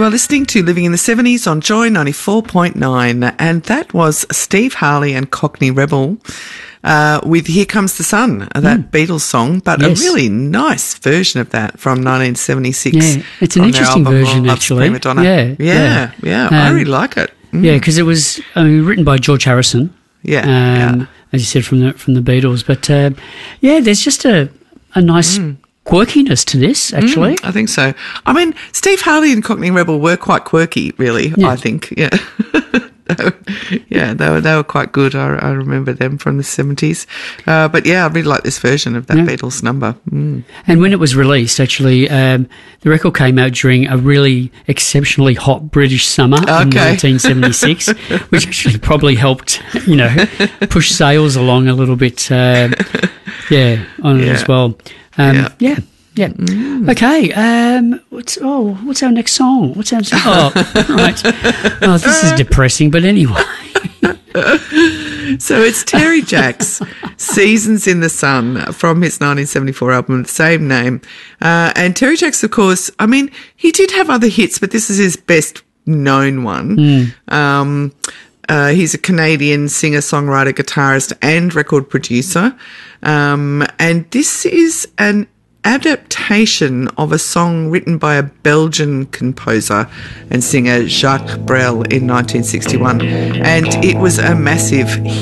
You are listening to Living in the 70s on Joy 94.9, and that was Steve Harley and Cockney Rebel with Here Comes the Sun, that Beatles song, but a really nice version of that from 1976. Yeah, it's an interesting version, actually. Yeah. I really like it. Yeah, because it was written by George Harrison. As you said, from the Beatles. But there's just a nice quirkiness to this, actually. I think so. I mean, Steve Harley and Cockney Rebel were quite quirky, really, I think. Yeah. They were quite good. I remember them from the 70s. But yeah, I really like this version of that Beatles number. And when it was released, actually, the record came out during a really exceptionally hot British summer in 1976, which actually probably helped, push sales along a little bit, as well. Okay. What's our next song? Right. Oh, this is depressing, but anyway. So it's Terry Jacks, Seasons in the Sun, from his 1974 album with the same name. And Terry Jacks, of course, I mean, he did have other hits, but this is his best known one. He's a Canadian singer, songwriter, guitarist, and record producer. And this is an adaptation of a song written by a Belgian composer and singer, Jacques Brel, in 1961. And it was a massive hit.